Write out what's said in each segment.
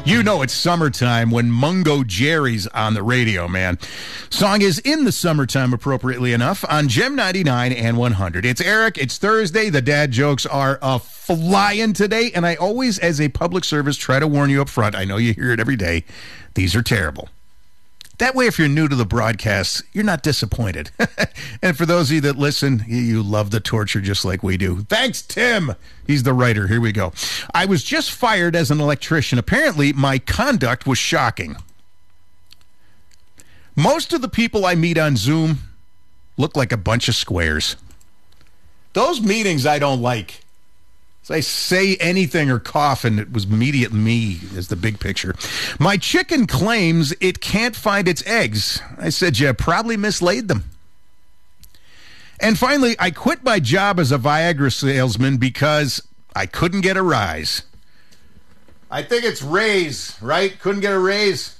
You know it's summertime when Mungo Jerry's on the radio, man. Song is In the Summertime, appropriately enough, on Gem 99 and 100. It's Eric. It's Thursday. The dad jokes are flying today, and I always, as a public service, try to warn you up front. I know you hear it every day. These are terrible. That way, if you're new to the broadcast, you're not disappointed. And for those of you that listen, you love the torture just like we do. Thanks, Tim. He's the writer. Here we go. I was just fired as an electrician. Apparently, my conduct was shocking. Most of the people I meet on Zoom look like a bunch of squares. Those meetings I don't like. So I say anything or cough, and it was immediate me as the big picture. My chicken claims it can't find its eggs. I said, you probably mislaid them. And finally, I quit my job as a Viagra salesman because I couldn't get a rise. I think it's raise, right? Couldn't get a raise.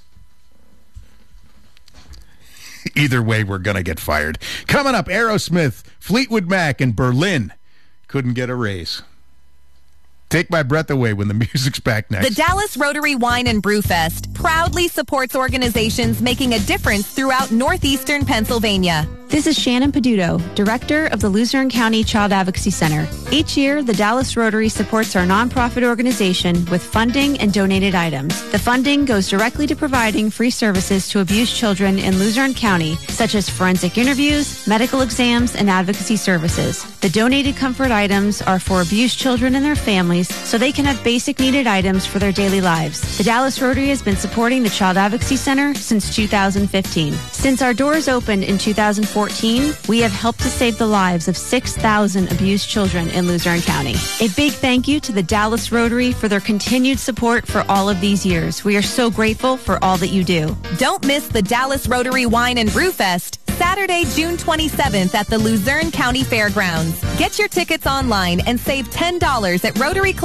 Either way, we're going to get fired. Coming up, Aerosmith, Fleetwood Mac, and Berlin couldn't get a raise. Take my breath away when the music's back next. The Dallas Rotary Wine and Brew Fest proudly supports organizations making a difference throughout northeastern Pennsylvania. This is Shannon Peduto, Director of the Luzerne County Child Advocacy Center. Each year, the Dallas Rotary supports our nonprofit organization with funding and donated items. The funding goes directly to providing free services to abused children in Luzerne County, such as forensic interviews, medical exams, and advocacy services. The donated comfort items are for abused children and their families so they can have basic needed items for their daily lives. The Dallas Rotary has been supporting the Child Advocacy Center since 2015. Since our doors opened in 2014, we have helped to save the lives of 6,000 abused children in Luzerne County. A big thank you to the Dallas Rotary for their continued support for all of these years. We are so grateful for all that you do. Don't miss the Dallas Rotary Wine and Brew Fest, Saturday, June 27th at the Luzerne County Fairgrounds. Get your tickets online and save $10 at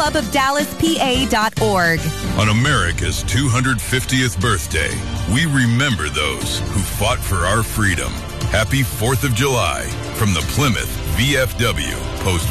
RotaryClubOfDallasPA.org. On America's 250th birthday, we remember those who fought for our freedom. Happy 4th of July from the Plymouth VFW, Post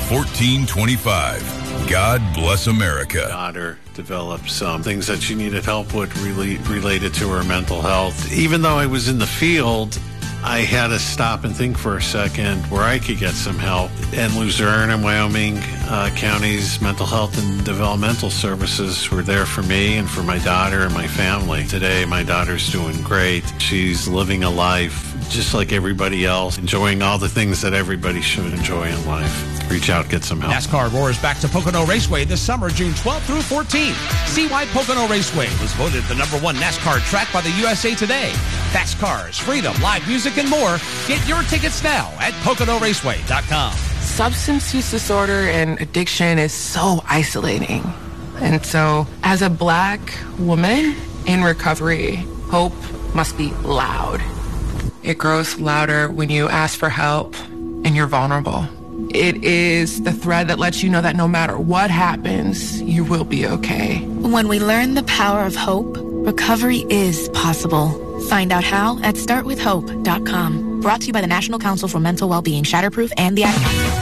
1425. God bless America. My daughter developed some things that she needed help with related to her mental health. Even though I was in the field, I had to stop and think for a second where I could get some help. And Luzerne and Wyoming counties' mental health and developmental services were there for me and for my daughter and my family. Today, my daughter's doing great. She's living a life just like everybody else, enjoying all the things that everybody should enjoy in life. Reach out, get some help. NASCAR roars back to Pocono Raceway this summer, June 12th through 14th. See why Pocono Raceway was voted the #1 NASCAR track by the USA Today. Fast cars, freedom, live music, and more. Get your tickets now at PoconoRaceway.com. Substance use disorder and addiction is so isolating. And so, as a Black woman in recovery, hope must be loud. It grows louder when you ask for help and you're vulnerable. It is the thread that lets you know that no matter what happens, you will be okay. When we learn the power of hope, recovery is possible. Find out how at startwithhope.com. Brought to you by the National Council for Mental Wellbeing, Shatterproof, and the Ad Council.